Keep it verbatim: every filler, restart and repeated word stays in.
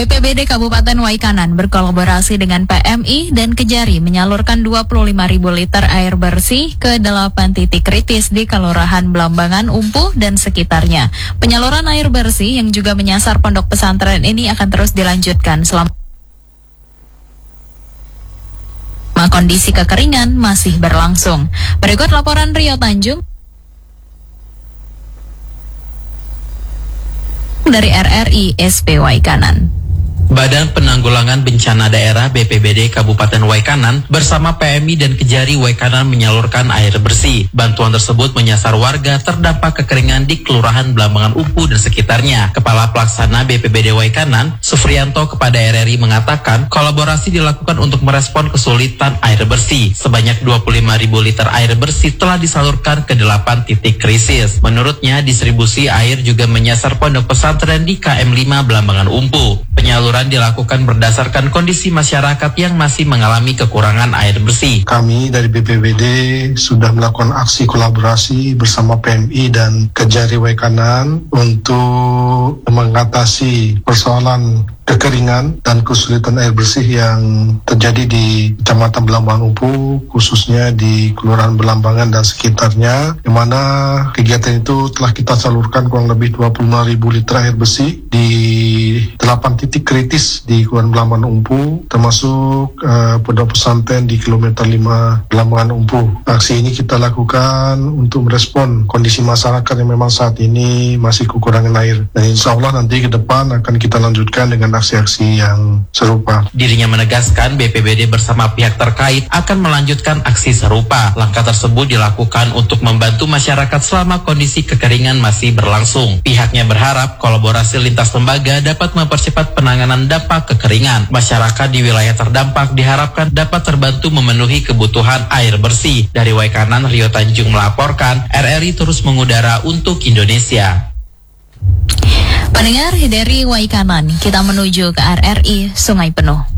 B P B D Kabupaten Waikanan berkolaborasi dengan P M I dan Kejari menyalurkan dua puluh lima ribu liter air bersih ke delapan titik kritis di Kelurahan Belambangan, Umpuh, dan sekitarnya. Penyaluran air bersih yang juga menyasar pondok pesantren ini akan terus dilanjutkan selama kondisi kekeringan masih berlangsung. Berikut laporan Rio Tanjung dari R R I S P Waikanan. Badan Penanggulangan Bencana Daerah B P B D Kabupaten Waikanan bersama P M I dan Kejari Waikanan menyalurkan air bersih. Bantuan tersebut menyasar warga terdampak kekeringan di Kelurahan Belambangan, Umpuh, dan sekitarnya. Kepala Pelaksana B P B D Waikanan, Sufrianto, kepada R R I mengatakan kolaborasi dilakukan untuk merespon kesulitan air bersih. Sebanyak dua puluh lima ribu liter air bersih telah disalurkan ke delapan titik krisis. Menurutnya, distribusi air juga menyasar pondok pesantren di K M lima Belambangan, Umpuh. Penyaluran dilakukan berdasarkan kondisi masyarakat yang masih mengalami kekurangan air bersih. Kami dari B P B D sudah melakukan aksi kolaborasi bersama P M I dan Kejari Waikanan untuk mengatasi persoalan kekeringan dan kesulitan air bersih yang terjadi di Kecamatan Belambangan, Umpuh, khususnya di Kelurahan Belambangan dan sekitarnya, di mana kegiatan itu telah kita salurkan kurang lebih dua puluh lima ribu liter air bersih di delapan titik kritis di Kelurahan Belambangan, Umpuh, termasuk uh, pondok pesantren di kilometer lima Belambangan, Umpuh. Aksi ini kita lakukan untuk merespon kondisi masyarakat yang memang saat ini masih kekurangan air. Dan insya Allah nanti ke depan akan kita lanjutkan dengan aksi-aksi yang serupa. Dirinya menegaskan B P B D bersama pihak terkait akan melanjutkan aksi serupa. Langkah tersebut dilakukan untuk membantu masyarakat selama kondisi kekeringan masih berlangsung. Pihaknya berharap kolaborasi lintas lembaga dapat mempercepat penanganan dampak kekeringan. Masyarakat di wilayah terdampak diharapkan dapat terbantu memenuhi kebutuhan air bersih. Dari Waikanan, Rio Tanjung melaporkan, R R I terus mengudara untuk Indonesia. Pendengar dari Waikanan, kita menuju ke R R I Sungai Penuh.